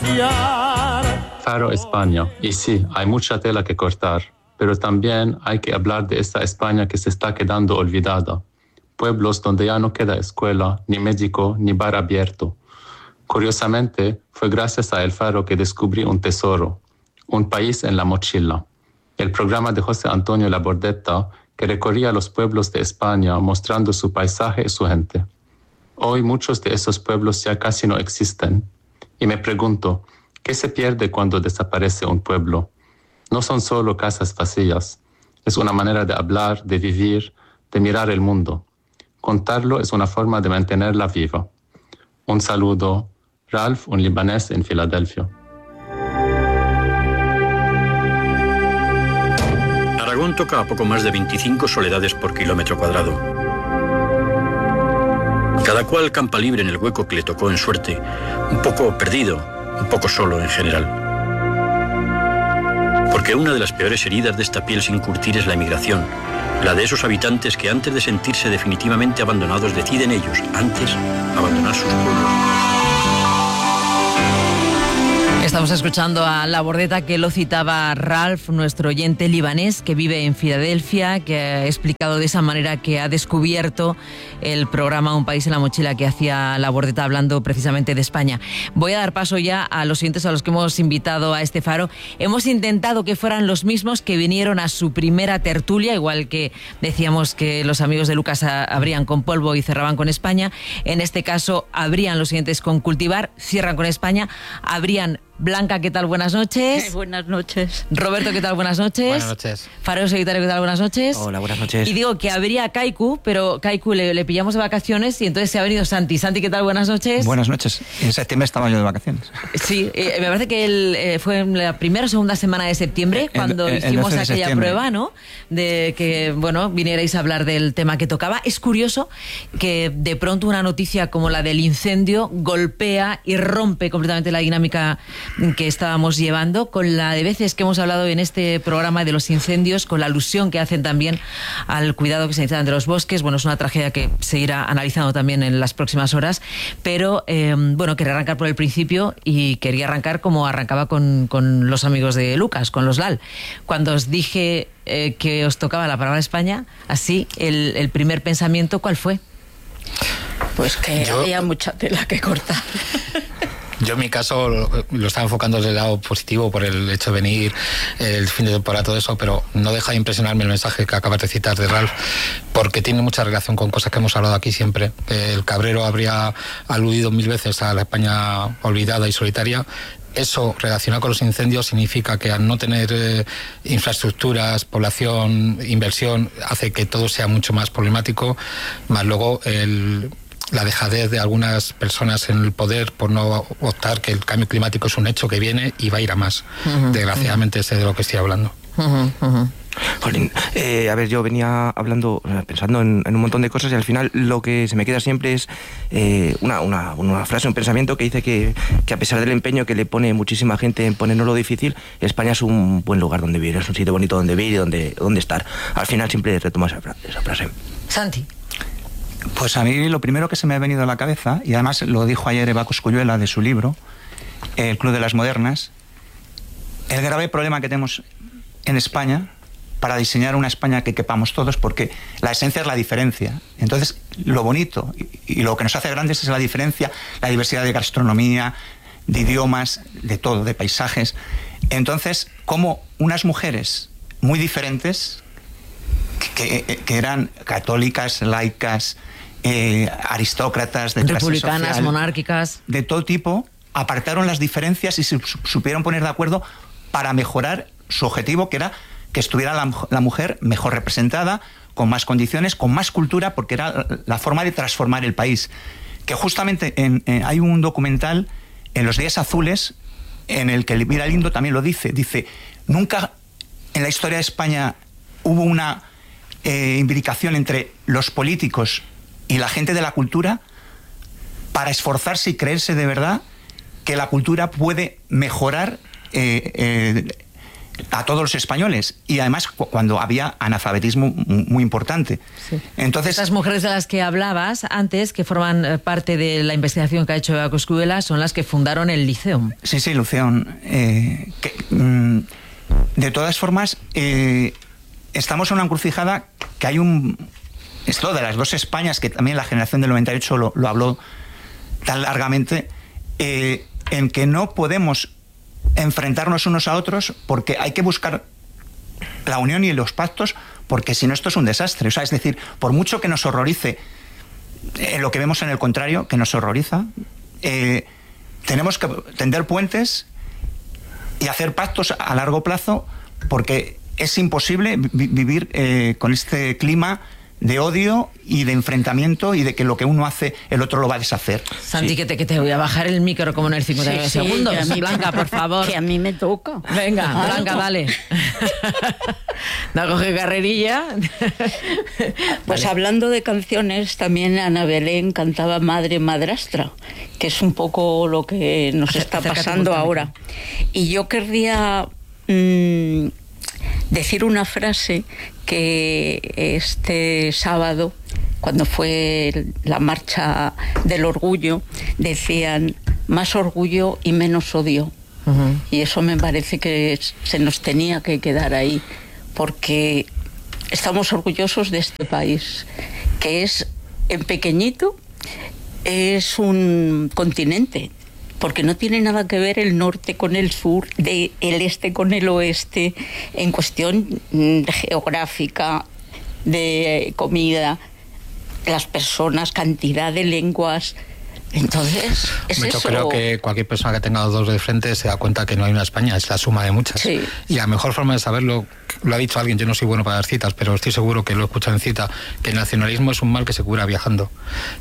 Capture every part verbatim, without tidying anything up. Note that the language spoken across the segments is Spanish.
pasear. Faro España, y sí, hay mucha tela que cortar, pero también hay que hablar de esta España que se está quedando olvidada. Pueblos donde ya no queda escuela, ni médico, ni bar abierto. Curiosamente, fue gracias a El Faro que descubrí un tesoro, un país en la mochila. El programa de José Antonio Labordeta, que recorría los pueblos de España mostrando su paisaje y su gente. Hoy muchos de esos pueblos ya casi no existen. Y me pregunto, ¿qué se pierde cuando desaparece un pueblo? No son solo casas vacías, es una manera de hablar, de vivir, de mirar el mundo. Contarlo es una forma de mantenerla viva. Un saludo, Ralph, un libanés en Filadelfia. Aragón toca a poco más de veinticinco soledades por kilómetro cuadrado. Cada cual campa libre en el hueco que le tocó en suerte, un poco perdido, un poco solo en general. Porque una de las peores heridas de esta piel sin curtir es la emigración, la de esos habitantes que antes de sentirse definitivamente abandonados deciden ellos, antes, abandonar sus pueblos. Estamos escuchando a Labordeta, que lo citaba Ralph, nuestro oyente libanés que vive en Filadelfia, que ha explicado de esa manera que ha descubierto el programa Un País en la Mochila que hacía Labordeta, hablando precisamente de España. Voy a dar paso ya a los siguientes a los que hemos invitado a este faro. Hemos intentado que fueran los mismos que vinieron a su primera tertulia, igual que decíamos que los amigos de Lucas abrían con Polvo y cerraban con España. En este caso abrían los siguientes con Cultivar, cierran con España, abrían Blanca, ¿qué tal? Buenas noches. Eh, buenas noches. Roberto, ¿qué tal? Buenas noches. Buenas noches. Fareo Secretario, ¿qué tal? Buenas noches. Hola, buenas noches. Y digo que habría Kaiku, pero Kaiku le, le pillamos de vacaciones y entonces se ha venido Santi. Santi, ¿qué tal? Buenas noches. Buenas noches. En septiembre estaba yo de vacaciones. Sí, eh, me parece que el, eh, fue en la primera o segunda semana de septiembre cuando el, el, hicimos el aquella septiembre. prueba, ¿no? De que, bueno, vinierais a hablar del tema que tocaba. Es curioso que de pronto una noticia como la del incendio golpea y rompe completamente la dinámica que estábamos llevando, con la de veces que hemos hablado en este programa de los incendios, con la alusión que hacen también al cuidado que se necesitan de los bosques. Bueno, es una tragedia que se irá analizando también en las próximas horas, pero eh, bueno, quería arrancar por el principio y quería arrancar como arrancaba con, con los amigos de Lucas, con los L A L. Cuando os dije eh, que os tocaba la palabra España, así, el, el primer pensamiento, ¿cuál fue? Pues que Yo... había mucha tela que cortar. Yo en mi caso lo, lo estaba enfocando desde el lado positivo por el hecho de venir, el fin de temporada, todo eso, pero no deja de impresionarme el mensaje que acabas de citar de Ralph, porque tiene mucha relación con cosas que hemos hablado aquí siempre. El Cabrero habría aludido mil veces a la España olvidada y solitaria. Eso, relacionado con los incendios, significa que al no tener eh, infraestructuras, población, inversión, hace que todo sea mucho más problemático, más luego el... la dejadez de algunas personas en el poder por no optar que el cambio climático es un hecho que viene y va a ir a más. Uh-huh, Desgraciadamente uh-huh. sé de lo que estoy hablando. Uh-huh, uh-huh. Jolín, eh, a ver, yo venía hablando, pensando en, en un montón de cosas y al final lo que se me queda siempre es eh, una, una, una frase, un pensamiento que dice que, que a pesar del empeño que le pone muchísima gente en ponernos lo difícil, España es un buen lugar donde vivir, es un sitio bonito donde vivir y donde, donde estar. Al final siempre retomo esa, esa frase. Santi. Pues a mí lo primero que se me ha venido a la cabeza, y además lo dijo ayer Eva Cosculluela de su libro, El Club de las Modernas, el grave problema que tenemos en España para diseñar una España que quepamos todos, porque la esencia es la diferencia. Entonces, lo bonito y, y lo que nos hace grandes es la diferencia, la diversidad de gastronomía, de idiomas, de todo, de paisajes. Entonces, como unas mujeres muy diferentes, que, que, que eran católicas, laicas, eh, aristócratas, de republicanas, clase social, monárquicas, de todo tipo, apartaron las diferencias y se supieron poner de acuerdo para mejorar su objetivo, que era que estuviera la, la mujer mejor representada, con más condiciones, con más cultura, porque era la forma de transformar el país. Que justamente en, en, hay un documental, en Los Días Azules, en el que Elvira Lindo también lo dice, dice, nunca en la historia de España hubo una eh, imbricación entre los políticos y la gente de la cultura para esforzarse y creerse de verdad que la cultura puede mejorar eh, eh, a todos los españoles, y además cu cuando había analfabetismo muy importante. Sí. Entonces, estas mujeres de las que hablabas antes, que forman parte de la investigación que ha hecho Eva Coscuela, son las que fundaron el Liceum. Sí, sí, Liceum. Eh, que, mm, de todas formas, eh, estamos en una encrucijada que hay un... Esto de las dos Españas, que también la generación del noventa y ocho lo, lo habló tan largamente, eh, en que no podemos enfrentarnos unos a otros porque hay que buscar la unión y los pactos, porque si no esto es un desastre. O sea, es decir, por mucho que nos horrorice eh, lo que vemos en el contrario, que nos horroriza, eh, tenemos que tender puentes y hacer pactos a largo plazo, porque es imposible vi vivir eh, con este clima de odio y de enfrentamiento, y de que lo que uno hace el otro lo va a deshacer. Santi, sí. que, te, que te voy a bajar el micro como en el cincuenta y nueve sí, sí, segundos. a mí, Blanca, por favor. Que a mí me toca. Venga, ¿Algo? Blanca, dale. No coge carrerilla. Pues vale. Hablando de canciones, también Ana Belén cantaba Madre Madrastra, que es un poco lo que nos está Acércate pasando ahora. Y yo querría mmm, decir una frase que este sábado, cuando fue la marcha del orgullo, decían más orgullo y menos odio. Uh-huh. Y eso me parece que se nos tenía que quedar ahí, porque estamos orgullosos de este país, que es en pequeñito, es un continente, porque no tiene nada que ver el norte con el sur, de el este con el oeste, en cuestión geográfica, de comida, las personas, cantidad de lenguas. Entonces, es Yo eso. creo que cualquier persona que tenga dos de frente se da cuenta que no hay una España, es la suma de muchas. Sí. Y la mejor forma de saberlo, lo ha dicho alguien, yo no soy bueno para dar citas, pero estoy seguro que lo he escuchado en cita, que el nacionalismo es un mal que se cura viajando.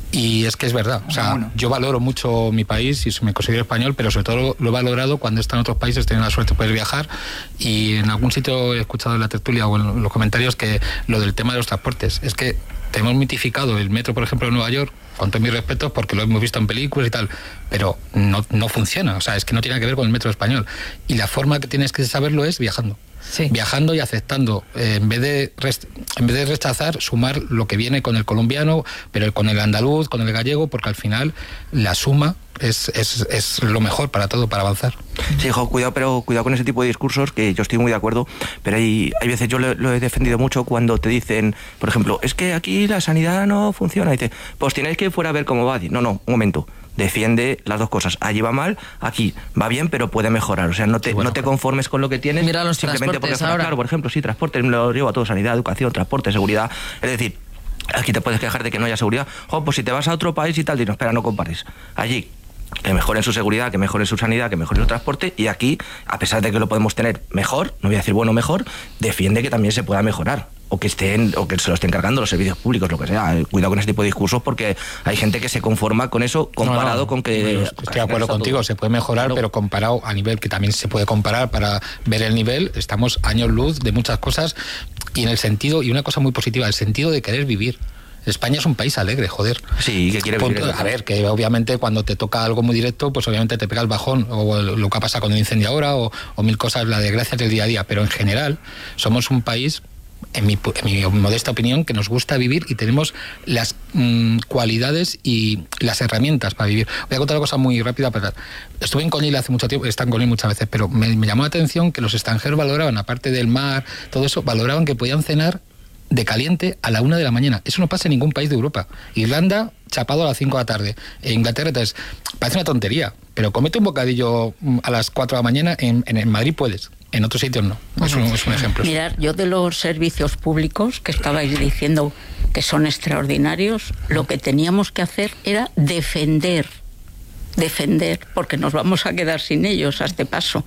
Y es que es verdad. O sea, bueno. Yo valoro mucho mi país y me considero español, pero sobre todo lo he valorado cuando he estado en otros países, teniendo la suerte de poder viajar. Y en algún sitio he escuchado en la tertulia o en los comentarios que lo del tema de los transportes, es que tenemos mitificado el metro, por ejemplo, de Nueva York, con todos mis respetos, porque lo hemos visto en películas y tal, pero no, no funciona. O sea, es que no tiene que ver con el metro español. Y la forma que tienes que saberlo es viajando. Sí. Viajando y aceptando. Eh, en vez de rest en vez de rechazar, sumar lo que viene con el colombiano, pero con el andaluz, con el gallego, porque al final la suma es, es, es lo mejor para todo, para avanzar. Sí, hijo, cuidado, pero cuidado con ese tipo de discursos, que yo estoy muy de acuerdo, pero hay, hay veces, yo lo, lo he defendido mucho cuando te dicen, por ejemplo, es que aquí la sanidad no funciona. Y dice, pues tienes que ir fuera a ver cómo va. No, no, un momento. Defiende las dos cosas. Allí va mal, aquí va bien, pero puede mejorar. O sea, no te, bueno, no te conformes con lo que tienes. Mira los simplemente porque ahora. Claro, por ejemplo, sí, transporte, lo llevo a todo, sanidad, educación, transporte, seguridad. Es decir, aquí te puedes quejar de que no haya seguridad. Jo, pues si te vas a otro país y tal, dinos, espera, no compares. Allí, que mejoren su seguridad, que mejoren su sanidad, que mejoren su transporte, y aquí, a pesar de que lo podemos tener mejor, no voy a decir bueno mejor, defiende que también se pueda mejorar, o que estén, o que se lo estén cargando los servicios públicos, lo que sea. Cuidado con ese tipo de discursos, porque hay gente que se conforma con eso comparado no, no, con que... Estoy de acuerdo contigo, todo. Se puede mejorar, claro. Pero comparado a nivel que también se puede comparar para ver el nivel, estamos años luz de muchas cosas, y en el sentido, y una cosa muy positiva, el sentido de querer vivir. España es un país alegre, joder. Sí, que quiere vivir. A ver, que obviamente cuando te toca algo muy directo, pues obviamente te pega el bajón, o lo que ha pasado con el incendio ahora, o, o mil cosas, la desgracia del día a día. Pero en general, somos un país, en mi, en mi modesta opinión, que nos gusta vivir y tenemos las mmm, cualidades y las herramientas para vivir. Voy a contar una cosa muy rápida. Para... Estuve en Conil hace mucho tiempo, he estado en Conil muchas veces, pero me, me llamó la atención que los extranjeros valoraban, aparte del mar, todo eso, valoraban que podían cenar de caliente a la una de la mañana. Eso no pasa en ningún país de Europa. Irlanda, chapado a las cinco de la tarde. En Inglaterra, entonces, parece una tontería, pero comete un bocadillo a las cuatro de la mañana, en, en, en Madrid puedes, en otros sitios no. Es un, es un ejemplo. Mirad, yo de los servicios públicos que estabais diciendo que son extraordinarios, lo que teníamos que hacer era defender defender, porque nos vamos a quedar sin ellos a este paso.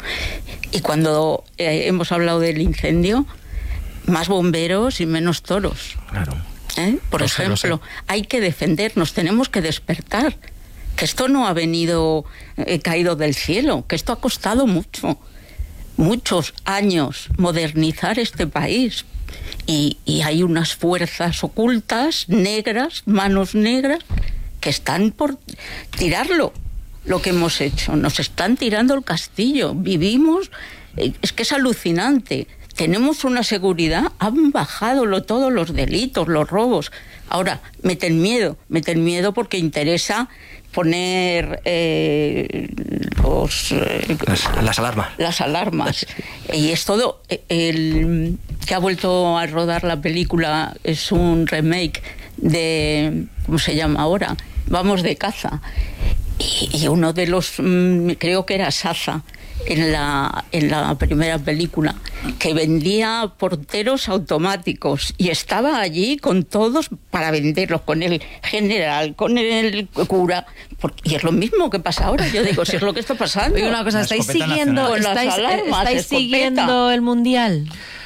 Y cuando eh, hemos hablado del incendio, más bomberos y menos toros. Claro. ¿Eh? Por lo ejemplo, sé, sé. Hay que defendernos, tenemos que despertar. Que esto no ha venido eh, caído del cielo, que esto ha costado mucho, muchos años modernizar este país. Y, y hay unas fuerzas ocultas, negras, manos negras, que están por tirarlo, lo que hemos hecho. Nos están tirando el castillo. Vivimos es que es alucinante. Tenemos una seguridad, han bajado lo, todos los delitos, los robos. Ahora, meten miedo, meten miedo porque interesa poner eh, los, eh, las, las alarmas. Las alarmas. Y es todo. El que ha vuelto a rodar la película es un remake de, ¿cómo se llama ahora? Vamos de caza. Y, y uno de los, creo que era Saza, en la, en la primera película, que vendía porteros automáticos y estaba allí con todos para venderlos, con el general, con el cura, y es lo mismo que pasa ahora. Yo digo, si es lo que está pasando. Oye, una cosa, ¿estáis siguiendo, estáis, alarmas, ¿estáis siguiendo el Mundial?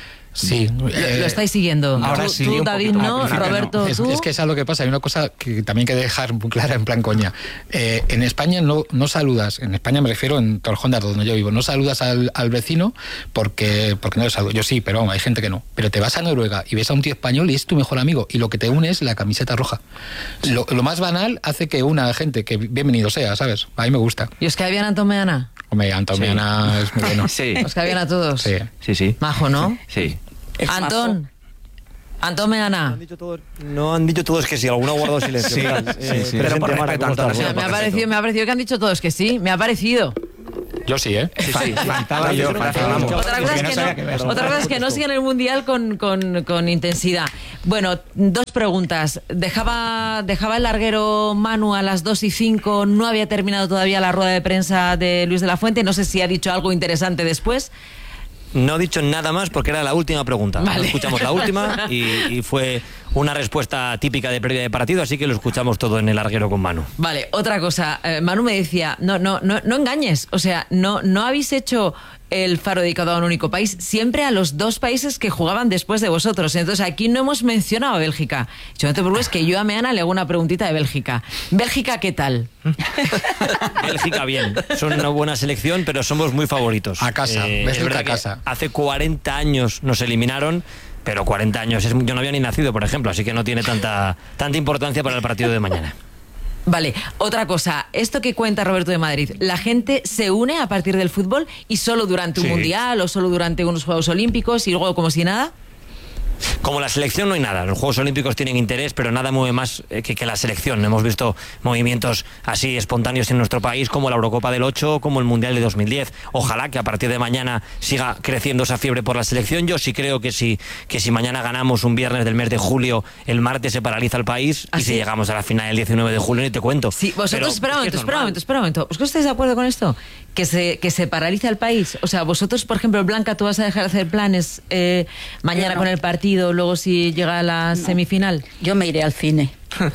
Sí. Eh, ¿Lo estáis siguiendo? Ahora tú, sí. Tú, David, no. Roberto, no. Es, ¿tú? Es que es algo que pasa. Hay una cosa que también hay que dejar muy clara en plan coña. Eh, en España no, no saludas, en España me refiero en Torrejón, donde yo vivo, no saludas al, al vecino porque, porque no le saludas. Yo sí, pero hay gente que no. Pero te vas a Noruega y ves a un tío español y es tu mejor amigo y lo que te une es la camiseta roja. Lo, lo más banal hace que una gente que bienvenido sea, ¿sabes? A mí me gusta. ¿Y os cae bien Antón Meana? Hombre, Antón Meana sí. Es muy bueno. Sí. ¿Os cae bien a todos? Sí. Sí, sí. Majo, ¿no? Sí. Es Antón. majo. Antón Meana. Han dicho todos, no han dicho todos que sí, alguno ha guardado silencio. Sí, eh, sí, sí. Presente, Pero por Mara, respeto, ¿cómo Antón, estás? sí, Me ha, Bueno, parecido, me ha parecido que han dicho todos que sí. Me ha parecido. Yo sí, ¿eh? Sí, sí. Faltaba yo, faltaba. Otra cosa, es que no, que ver. otra cosa es que no siguen el Mundial con, con, con intensidad. Bueno, dos preguntas. Dejaba, dejaba el larguero Manu a las dos y cinco. No había terminado todavía la rueda de prensa de Luis de la Fuente. No sé si ha dicho algo interesante después. No he dicho nada más porque era la última pregunta. Vale. Escuchamos la última y, y fue una respuesta típica de pérdida de partido, así que lo escuchamos todo en el larguero con Manu. Vale, otra cosa. Eh, Manu me decía, no, no, no, no engañes. O sea, no, no habéis hecho el faro dedicado a un único país, siempre a los dos países que jugaban después de vosotros. Entonces aquí no hemos mencionado a Bélgica. Yo no te preocupes que yo a Meana le hago una preguntita de Bélgica. ¿Bélgica qué tal? Bélgica bien, son una buena selección, pero somos muy favoritos. A casa, Eh, Bélgica es verdad a que casa. hace cuarenta años nos eliminaron, pero cuarenta años, es, yo no había ni nacido, por ejemplo, así que no tiene tanta, tanta importancia para el partido de mañana. Vale, otra cosa, esto que cuenta Roberto de Madrid, ¿la gente se une a partir del fútbol y solo durante un Sí. mundial o solo durante unos Juegos Olímpicos y luego como si nada? Como la selección no hay nada. Los Juegos Olímpicos tienen interés, pero nada mueve más eh, que, que la selección. Hemos visto movimientos así espontáneos en nuestro país, como la Eurocopa del ocho, como el Mundial de dos mil diez. Ojalá que a partir de mañana siga creciendo esa fiebre por la selección. Yo sí creo que si, que si mañana ganamos un viernes del mes de julio, el martes se paraliza el país. ¿Ah, y sí? si llegamos a la final el diecinueve de julio, ni te cuento. Sí, vosotros, Pero espera un es que momento, es espera un normal. momento, espera un momento. ¿Vosotros estáis de acuerdo con esto? Que se, que se paraliza el país. O sea, vosotros, por ejemplo, Blanca, tú vas a dejar de hacer planes eh, mañana Yo no. con el partido, luego si llega a la No. semifinal. Yo me iré al cine.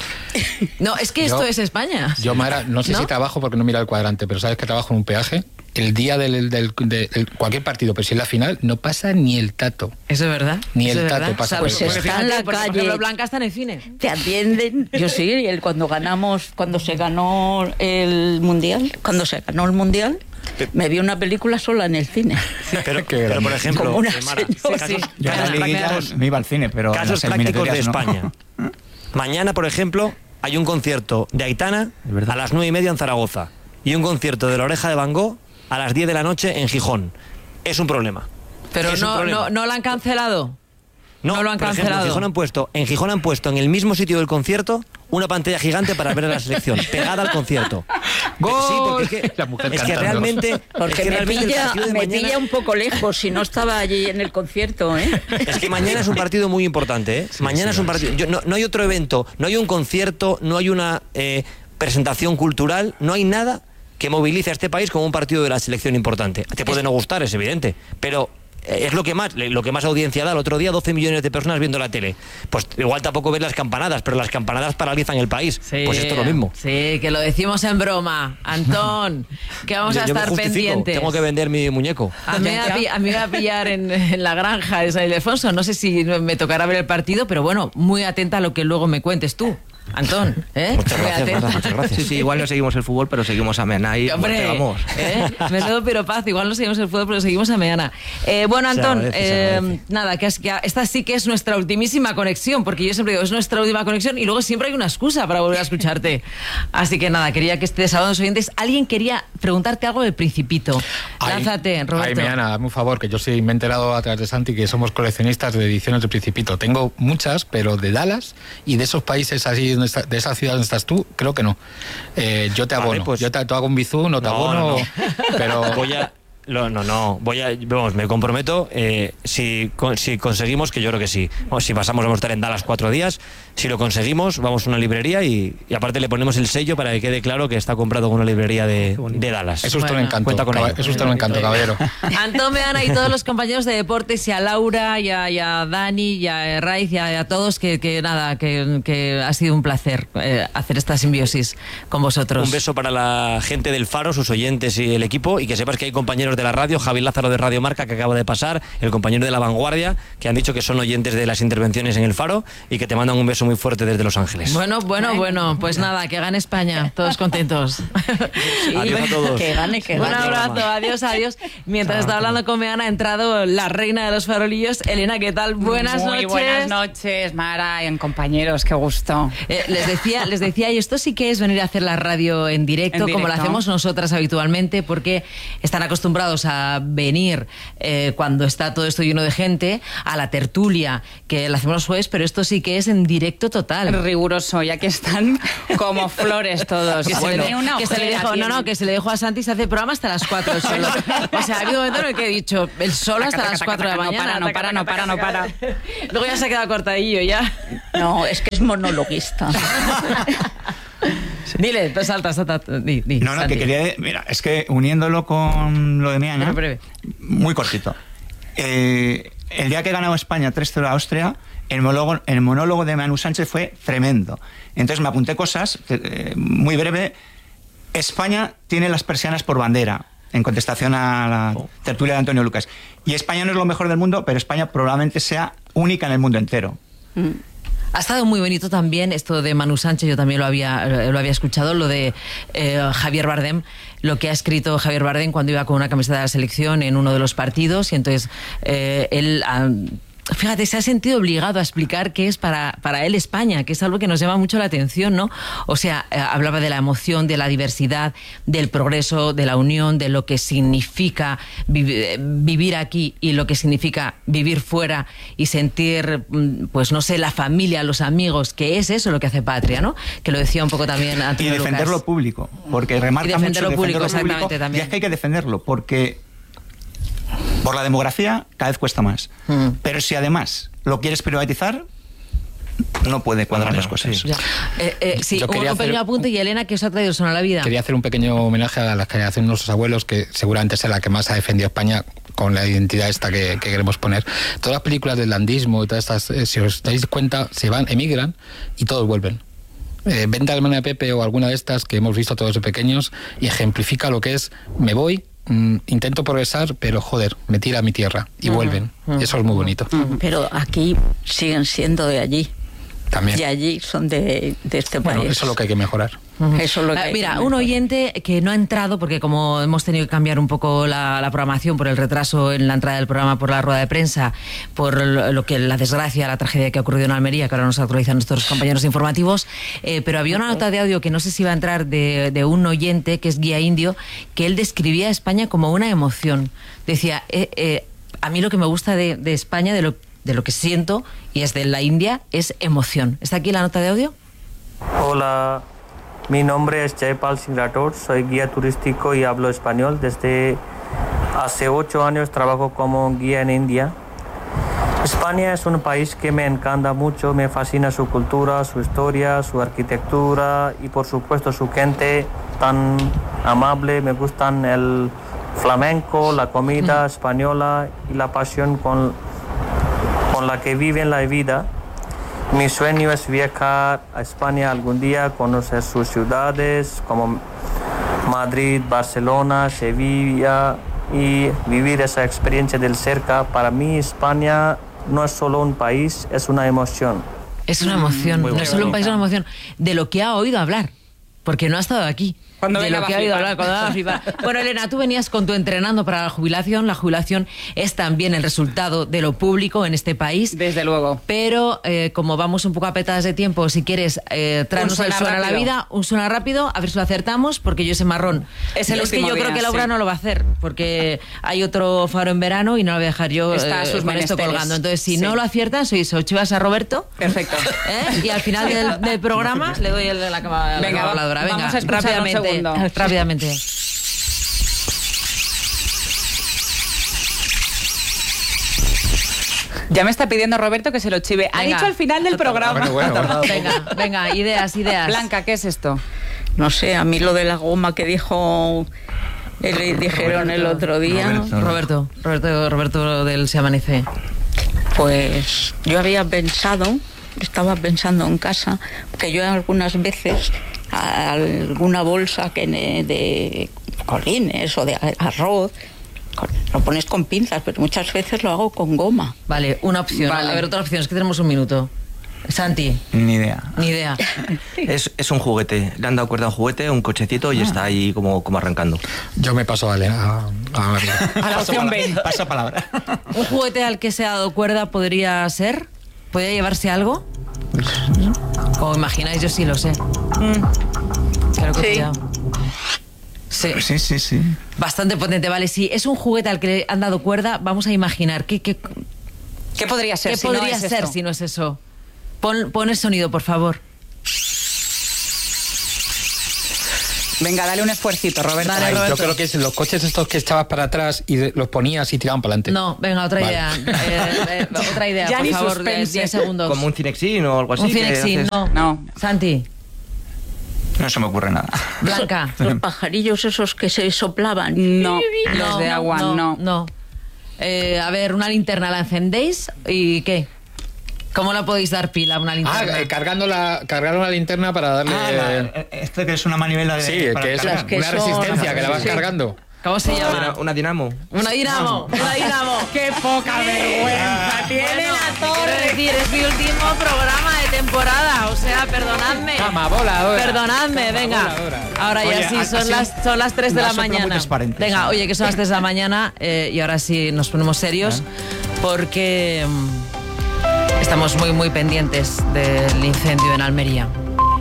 No, es que Yo- esto es España. Yo, Mara, no sé ¿No? si trabajo porque no mira el cuadrante, pero sabes que trabajo en un peaje. El día del, del, del- del- cualquier partido, pero si es la final, no pasa ni el tato. Eso es verdad. Ni Eso el es tato verdad. pasa O sea, por Pues el porque está fíjate, en la porque, por calle. ejemplo, Blanca está en el cine. Te atienden. Yo sí, y el- cuando ganamos, cuando se ganó el mundial, cuando se ganó el mundial, me vi una película sola en el cine. Pero, Qué pero, grande. por ejemplo, Como una eh, Mara, señora. casos, Sí, sí. Yo en casos las liguillas prácticos- me iba al cine, pero en Casos las prácticos de eliminatorias no. España. Mañana, por ejemplo, hay un concierto de Aitana Es verdad. a las nueve y media en Zaragoza y un concierto de La Oreja de Van Gogh a las diez de la noche en Gijón. Es un problema. Pero Es un no, problema. no, no la han cancelado. No lo han por ejemplo, cancelado. en Gijón han puesto, en Gijón han puesto en el mismo sitio del concierto una pantalla gigante para ver a la selección, pegada al concierto. ¡Gol! Sí, porque es que, La mujer es que cantando. realmente, es Porque que me realmente el pilla, partido de me mañana- pilla un poco lejos si no estaba allí en el concierto, ¿eh? Es que mañana es un partido muy importante, ¿eh? mañana es un partido. yo- no, no hay otro evento, no hay un concierto, no hay una eh, presentación cultural, no hay nada que movilice a este país como un partido de la selección importante. Te puede no gustar, es evidente, pero eh, es lo que más lo que más audiencia da. El otro día doce millones de personas viendo la tele. Pues igual tampoco ves las campanadas, pero las campanadas paralizan el país. Sí, Pues esto es lo mismo. Sí, que lo decimos en broma. Antón, que vamos Yo- a yo me estar justifico, pendientes. Tengo que vender mi muñeco. A mí, me va a pi- a mí me va a pillar en, en la granja de San Ildefonso. No sé si me tocará ver el partido, pero bueno, muy atenta a lo que luego me cuentes tú. Antón, ¿eh? Muchas gracias, Marta, muchas gracias. Sí, sí, igual no seguimos el fútbol, pero seguimos a Meana y Hombre, vamos. ¿eh? Menudo piropazo, igual no seguimos el fútbol, pero seguimos a Meana. Eh, bueno, Antón, agradece, eh, nada, que, es, que esta sí que es nuestra ultimísima conexión, porque yo siempre digo, es nuestra última conexión y luego siempre hay una excusa para volver a escucharte. Así que nada, quería que estés hablando los oyentes. Alguien quería preguntarte algo del Principito. Lánzate, Roberto. Ay, Meana, hazme un favor, que yo sí me he enterado a través de Santi que somos coleccionistas de ediciones del Principito. Tengo muchas, pero de Dallas y de esos países así, de esa ciudad donde estás tú, creo que no. Eh, yo te abono. Vale, pues, yo te, te hago un bizú, no te no, abono, no, no. pero... Voy a... No, no, no, voy a, vamos, me comprometo, eh, si, si conseguimos, que yo creo que sí, bueno, si pasamos vamos a estar en Dallas cuatro días, si lo conseguimos, vamos a una librería y, y aparte le ponemos el sello para que quede claro que está comprado con una librería de, de Dallas. Eso usted bueno, me encanta, cuenta con ello. Eso usted me encanta, caballero. Antón, Meana y todos los compañeros de deportes, y a Laura, y a, y a Dani, y a Raiz, y a, y a todos, que, que nada, que, que ha sido un placer eh, hacer esta simbiosis con vosotros. Un beso para la gente del Faro, sus oyentes y el equipo, y que sepas que hay compañeros de la radio, Javi Lázaro de Radio Marca, que acaba de pasar, el compañero de La Vanguardia, que han dicho que son oyentes de las intervenciones en el Faro y que te mandan un beso muy fuerte desde Los Ángeles. Bueno, bueno, bueno, pues nada, que gane España, todos contentos. Sí, adiós a todos. Que gane, que gane. Un abrazo, adiós, adiós. Mientras está hablando con Meana, ha entrado la reina de los farolillos, Elena, ¿qué tal? Buenas Muy noches. buenas noches, Mara y compañeros, qué gusto. Eh, les decía, les decía, y esto sí que es venir a hacer la radio en directo, en directo, como lo hacemos nosotras habitualmente, porque están acostumbrados a venir eh, cuando está todo esto lleno de gente, a la tertulia, que la hacemos los jueves, pero esto sí que es en directo total. Riguroso, ya que están como flores todos. Que, bueno, se, le, una que se le dejó, no, no, que se le dejó a Santi, se hace programa hasta las cuatro el solo. O sea, ha habido un momento en el que he dicho, el solo hasta taca, las cuatro taca, de la mañana. No para, no para, no para, no para. Luego ya se ha quedado cortadillo ya. No, es que es monologuista. Sí. Dile, pues salta, salta. Di, di, no, no, Santi. que quería... Mira, es que uniéndolo con lo de Meana, breve. muy cortito. Eh, el día que ganó España tres cero a Austria, el monólogo, el monólogo de Manu Sánchez fue tremendo. Entonces me apunté cosas, eh, muy breve. España tiene las persianas por bandera, en contestación a la tertulia de Antonio Lucas. Y España no es lo mejor del mundo, pero España probablemente sea única en el mundo entero. Mm. Ha estado muy bonito también esto de Manu Sánchez, yo también lo había, lo había escuchado, lo de eh, Javier Bardem, lo que ha escrito Javier Bardem cuando iba con una camiseta de la selección en uno de los partidos, y entonces eh, él... Ah, fíjate, se ha sentido obligado a explicar qué es para, para él España, que es algo que nos llama mucho la atención, ¿no? O sea, eh, hablaba de la emoción, de la diversidad, del progreso, de la unión, de lo que significa vi- vivir aquí y lo que significa vivir fuera y sentir, pues no sé, la familia, los amigos, que es eso lo que hace patria, ¿no? Que lo decía un poco también Antonio Y defender Lucas. lo público, porque remarca y defender mucho lo público, defender lo exactamente, público, también. y es que hay que defenderlo, porque por la demografía cada vez cuesta más. Mm. Pero si además lo quieres privatizar, no puede cuadrar las cosas. Sí, eh, eh, sí un, un pequeño apunte, y Elena, que os ha traído Son a la Vida. Quería hacer un pequeño homenaje a la generación de nuestros abuelos, que seguramente es la que más ha defendido España con la identidad esta que, que queremos poner. Todas las películas del landismo y todas estas, eh, si os dais cuenta, se van, emigran y todos vuelven. Eh, Venta de Hermana de Pepe o alguna de estas que hemos visto todos de pequeños y ejemplifica lo que es, me voy, mm, intento progresar, pero joder, me tira a mi tierra y uh-huh, vuelven. Uh-huh. Eso es muy bonito. Uh-huh. Pero aquí siguen siendo de allí. También. Y allí son de, de este bueno, país. Eso es lo que hay que mejorar. Uh-huh. Eso es lo que hay Mira, que un oyente que no ha entrado, porque como hemos tenido que cambiar un poco la, la programación por el retraso en la entrada del programa, por la rueda de prensa, por lo que la desgracia, la tragedia que ha ocurrido en Almería, que ahora nos actualizan nuestros compañeros informativos, eh, pero había una nota de audio que no sé si va a entrar de, de un oyente, que es Guía Indio, que él describía a España como una emoción. Decía, eh, eh, a mí lo que me gusta de, de España, de lo de lo que siento, y es de la India, es emoción. ¿Está aquí la nota de audio? Hola, mi nombre es Jaypal Singh Rathod, soy guía turístico y hablo español. Desde hace ocho años trabajo como guía en India. España es un país que me encanta mucho, me fascina su cultura, su historia, su arquitectura y por supuesto su gente tan amable. Me gustan el flamenco, la comida española y la pasión con con la que viven la vida. Mi sueño es viajar a España algún día, conocer sus ciudades como Madrid, Barcelona, Sevilla y vivir esa experiencia del cerca. Para mí España no es solo un país, es una emoción. Es una emoción, Muy no bueno. es solo un país, es una emoción de lo que ha oído hablar, porque no ha estado aquí. Cuando de venga lo va que a ha oído flipar. hablar, cuando va a flipar. Bueno, Elena, tú venías con tu entrenando para la jubilación. La jubilación es también el resultado de lo público en este país. Desde luego. Pero eh, como vamos un poco apretadas de tiempo, si quieres eh, traernos Un el suena suena a la rápido. vida, un suena rápido, a ver si lo acertamos, porque yo ese marrón. Es el que último yo creo día, que Laura sí. no lo va a hacer, porque hay otro faro en verano y no lo voy a dejar yo Está a sus con esto menesteres. colgando. Entonces, si Sí. no lo aciertas, sois o chivas a Roberto. Perfecto. ¿Eh? Y al final del, del programa le doy el de la cama la Venga, cama va- voladora. Venga, vamos a escucharlo un rápidamente, segundo. rápidamente. Ya me está pidiendo Roberto que se lo chive. Ha Venga. dicho al final del programa. Bueno, bueno, bueno. Venga, venga, ideas, ideas. Blanca, ¿qué es esto? No sé, a mí lo de la goma que dijo, le dijeron el otro día, Roberto. Roberto, Roberto, Roberto del Se Amanece. pues yo había pensado, estaba pensando en casa, que yo algunas veces a- alguna bolsa que ne- de colines o de a- arroz, con- lo pones con pinzas, pero muchas veces lo hago con goma. Vale, una opción. Vale. A ver, otra opción, es que tenemos un minuto. Santi, Ni idea. ni idea. Es, es un juguete. Le han dado cuerda a un juguete, un cochecito Ah. y está ahí como, como arrancando. Yo me paso a, Le- a, a María. A la opción B. Pasa palabra. ¿Un juguete al que se ha dado cuerda podría ser? ¿Podría llevarse algo? Como imagináis, yo sí lo sé. Claro que Sí. cuidado. Sí. Sí, sí, sí. Bastante potente, vale. Si es un juguete al que le han dado cuerda, vamos a imaginar qué, qué, ¿Qué podría ser qué si no podría es ser esto? si no es eso. Pon, pon el sonido, por favor. Venga, dale un esfuercito, Roberto. Dale, Ay, yo Roberto. creo que es los coches estos que echabas para atrás y de- los ponías y tiraban para adelante. No, venga, otra Vale. idea. Eh, eh, otra idea, Ya por ni favor, de suspense. diez segundos. Como un Cinexin o algo así. Un que Cinexin, haces- no. No. Santi, No se me ocurre nada. Blanca. Los pajarillos esos que se soplaban. No, los de agua, no. no. Eh, a ver, una linterna la encendéis y ¿qué? ¿Cómo la podéis dar pila a una Ah, linterna? eh, cargando la, cargar una linterna para darle... Ah, la- esto que es una manivela de. sí, para que es cargar. que una son- resistencia que la vas sí. cargando. ¿Cómo se Una, llama? una dinamo. Una dinamo, una dinamo. ¡Qué poca vergüenza tiene Bueno, la te quiero torre! decir, es mi último programa de temporada, o sea, perdonadme. Cama voladora. Perdonadme, Cama venga. voladora. Ahora Oye, ya sí, ha- son ha sido las, son las tres de una la sopla muy mañana. transparente, Venga, sí. oye, que son las tres de la mañana eh, y ahora sí nos ponemos serios porque mm, estamos muy, muy pendientes del incendio en Almería.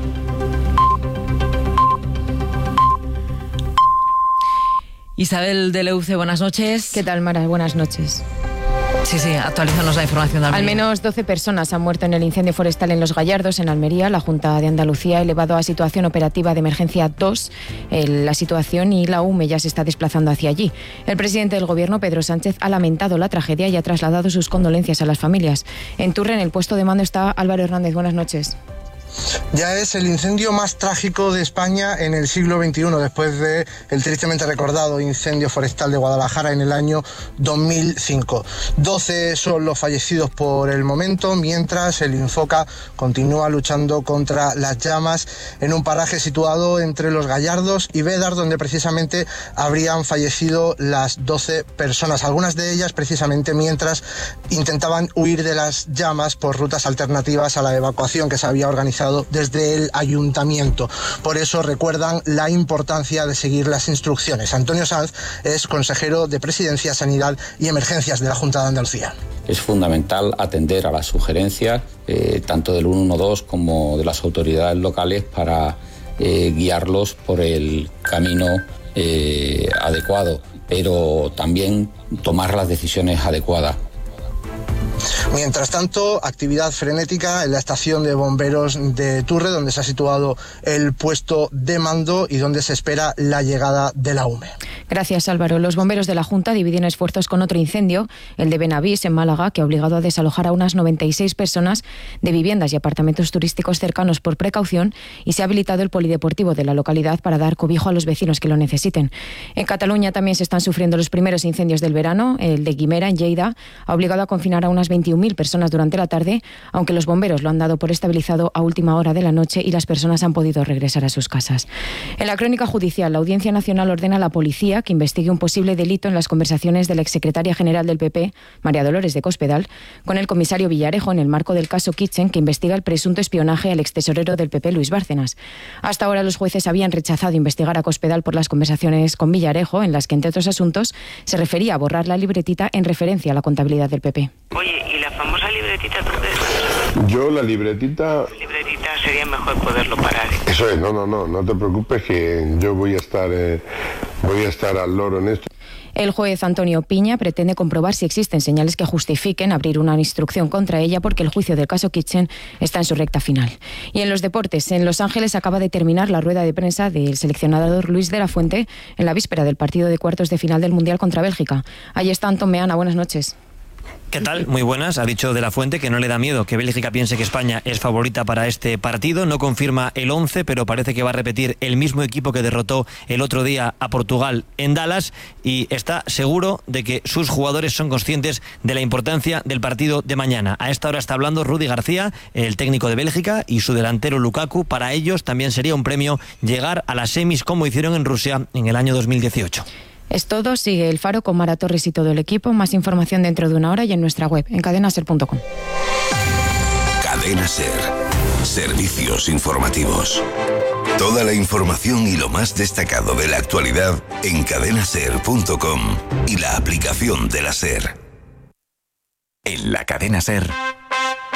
Isabel de Leuce, buenas noches. ¿Qué tal, Mara? Buenas noches. Sí, sí, actualízanos la información de Almería. Al menos doce personas han muerto en el incendio forestal en Los Gallardos, en Almería. La Junta de Andalucía ha elevado a situación operativa de emergencia dos el- la situación y la U M E ya se está desplazando hacia allí. El presidente del Gobierno, Pedro Sánchez, ha lamentado la tragedia y ha trasladado sus condolencias a las familias. En Turre, en el puesto de mando, está Álvaro Hernández. Buenas noches. Ya es el incendio más trágico de España en el siglo veintiuno, después de el tristemente recordado incendio forestal de Guadalajara en el año dos mil cinco. doce son los fallecidos por el momento, mientras el Infoca continúa luchando contra las llamas en un paraje situado entre Los Gallardos y Bédar, donde precisamente habrían fallecido las doce personas, algunas de ellas precisamente mientras intentaban huir de las llamas por rutas alternativas a la evacuación que se había organizado desde el ayuntamiento. Por eso recuerdan la importancia de seguir las instrucciones. Antonio Sanz es consejero de Presidencia, Sanidad y Emergencias de la Junta de Andalucía. Es fundamental atender a las sugerencias eh, tanto del ciento doce como de las autoridades locales para eh, guiarlos por el camino eh, adecuado, pero también tomar las decisiones adecuadas. Mientras tanto, actividad frenética en la estación de bomberos de Turre, donde se ha situado el puesto de mando y donde se espera la llegada de la U M E. Gracias, Álvaro. Los bomberos de la Junta dividen esfuerzos con otro incendio, el de Benavís, en Málaga, que ha obligado a desalojar a unas noventa y seis personas de viviendas y apartamentos turísticos cercanos por precaución, y se ha habilitado el polideportivo de la localidad para dar cobijo a los vecinos que lo necesiten. En Cataluña también se están sufriendo los primeros incendios del verano. El de Guimera, en Lleida, ha obligado a confinar a unas veintiún mil personas durante la tarde, aunque los bomberos lo han dado por estabilizado a última hora de la noche y las personas han podido regresar a sus casas. En la crónica judicial, la Audiencia Nacional ordena a la policía Fiscalía que investigue un posible delito en las conversaciones de la exsecretaria general del P P, María Dolores de Cospedal, con el comisario Villarejo en el marco del caso Kitchen, que investiga el presunto espionaje al extesorero del P P, Luis Bárcenas. Hasta ahora los jueces habían rechazado investigar a Cospedal por las conversaciones con Villarejo, en las que, entre otros asuntos, se refería a borrar la libretita en referencia a la contabilidad del P P. Oye, ¿y la famosa libretita tú crees? Yo la libretita... La libretita sería mejor poderlo parar. Eso es, no, no, no, no te preocupes que yo voy a estar, eh, voy a estar al loro en esto. El juez Antonio Piña pretende comprobar si existen señales que justifiquen abrir una instrucción contra ella, porque el juicio del caso Kitchen está en su recta final. Y en los deportes, en Los Ángeles acaba de terminar la rueda de prensa del seleccionador Luis de la Fuente en la víspera del partido de cuartos de final del Mundial contra Bélgica. Allí está Antón Meana, buenas noches. ¿Qué tal? Muy buenas. Ha dicho De la Fuente que no le da miedo que Bélgica piense que España es favorita para este partido. No confirma el once, pero parece que va a repetir el mismo equipo que derrotó el otro día a Portugal en Dallas, y está seguro de que sus jugadores son conscientes de la importancia del partido de mañana. A esta hora está hablando Rudi García, el técnico de Bélgica, y su delantero Lukaku. Para ellos también sería un premio llegar a las semis, como hicieron en Rusia en el año dos mil dieciocho. Es todo, sigue El Faro con Mara Torres y todo el equipo. Más información dentro de una hora y en nuestra web, en cadena ser punto com. Cadena Ser. Servicios informativos. Toda la información y lo más destacado de la actualidad en cadena ser punto com y la aplicación de la Ser. En la Cadena Ser,